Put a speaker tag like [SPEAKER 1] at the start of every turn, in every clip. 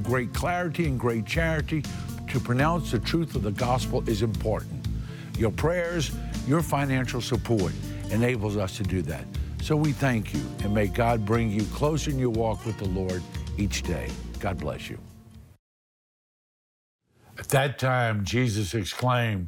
[SPEAKER 1] have great clarity and great charity. To pronounce the truth of the gospel is important. Your prayers, your financial support enables us to do that. So we thank you, and may God bring you closer in your walk with the Lord each day. God bless you. At that time, Jesus exclaimed,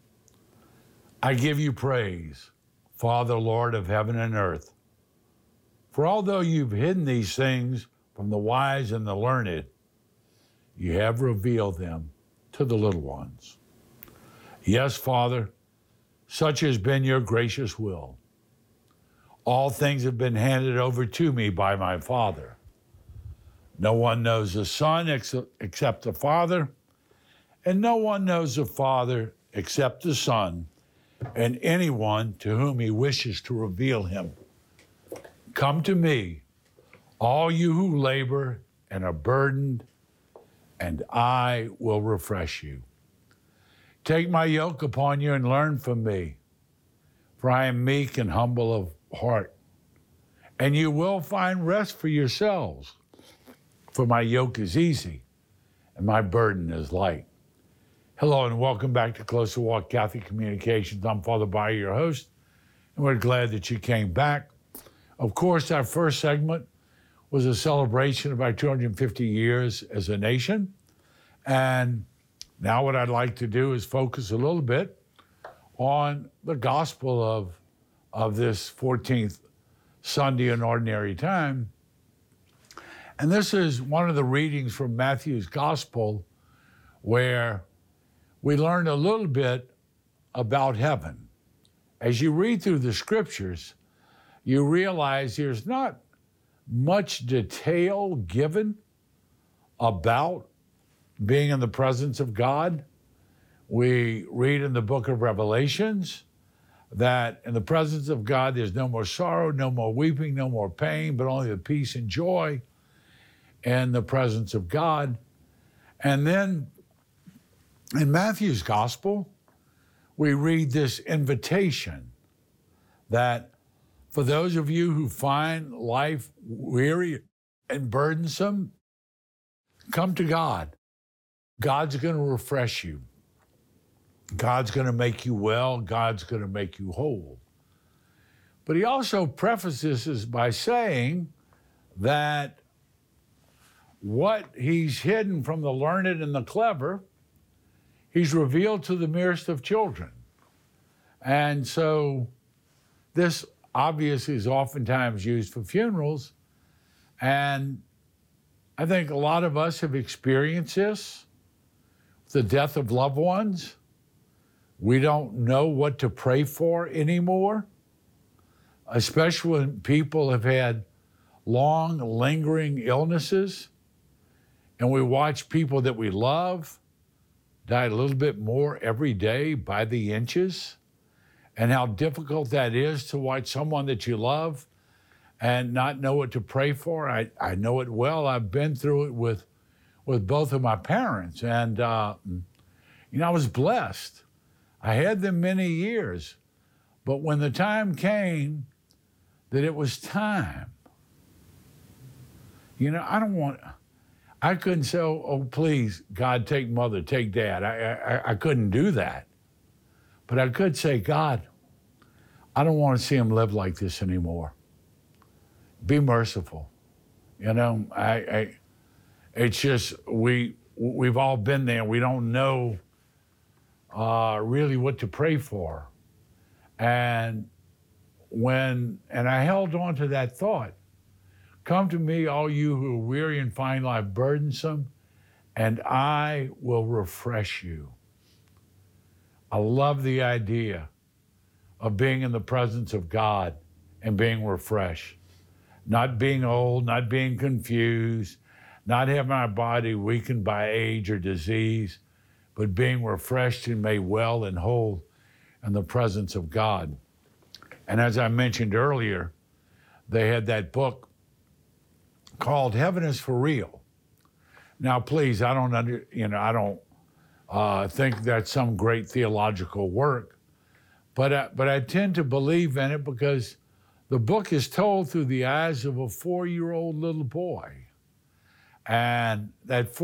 [SPEAKER 1] I give you praise, Father, Lord of heaven and earth. For although you've hidden these things from the wise and the learned, you have revealed them to the little ones. Yes, Father, such has been your gracious will. All things have been handed over to me by my Father. No one knows the Son except the Father, and no one knows the Father except the Son, and anyone to whom he wishes to reveal him. Come to me, all you who labor and are burdened, and I will refresh you. Take my yoke upon you and learn from me, for I am meek and humble of heart, and you will find rest for yourselves. For my yoke is easy and my burden is light. Hello and welcome back to Closer Walk Catholic Communications. I'm Father Bayer, your host, and we're glad that you came back. Of course, our first segment was a celebration of our 250 years as a nation. And now what I'd like to do is focus a little bit on the gospel of this 14th Sunday in Ordinary Time. And this is one of the readings from Matthew's Gospel where we learn a little bit about heaven. As you read through the scriptures, you realize there's not much detail given about being in the presence of God. We read in the book of Revelations that in the presence of God, there's no more sorrow, no more weeping, no more pain, but only the peace and joy in the presence of God. And then in Matthew's Gospel, we read this invitation that for those of you who find life weary and burdensome, come to God. God's going to refresh you. God's going to make you well. God's going to make you whole. But he also prefaces this by saying that what he's hidden from the learned and the clever, he's revealed to the merest of children. And so this obviously is oftentimes used for funerals. And I think a lot of us have experienced this, the death of loved ones. We don't know what to pray for anymore, especially when people have had long, lingering illnesses, and we watch people that we love die a little bit more every day by the inches, and how difficult that is to watch someone that you love and not know what to pray for. I know it well. I've been through it with both of my parents, and I was blessed. I had them many years, but when the time came that it was time, I couldn't say, oh, please, God, take mother, take dad. I couldn't do that. But I could say, God, I don't want to see him live like this anymore. Be merciful. It's just, we've all been there. We don't know really what to pray for. And I held on to that thought. Come to me, all you who are weary and find life burdensome, and I will refresh you. I love the idea of being in the presence of God and being refreshed. Not being old, not being confused, not having our body weakened by age or disease, but being refreshed and made well and whole in the presence of God. And as I mentioned earlier, they had that book called Heaven is for Real. Now, please, I don't think that's some great theological work, but I tend to believe in it because the book is told through the eyes of a 4-year-old little boy. And that